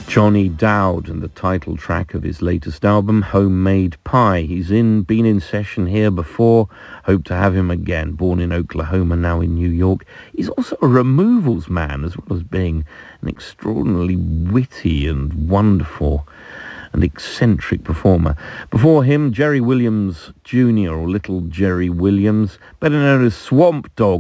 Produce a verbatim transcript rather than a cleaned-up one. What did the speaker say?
Johnny Dowd and the title track of his latest album, Homemade Pie. He's in, been in session here before. Hope to have him again. Born in Oklahoma, now in New York. He's also a removals man, as well as being an extraordinarily witty and wonderful and eccentric performer. Before him, Jerry Williams Junior, or Little Jerry Williams, better known as Swamp Dogg.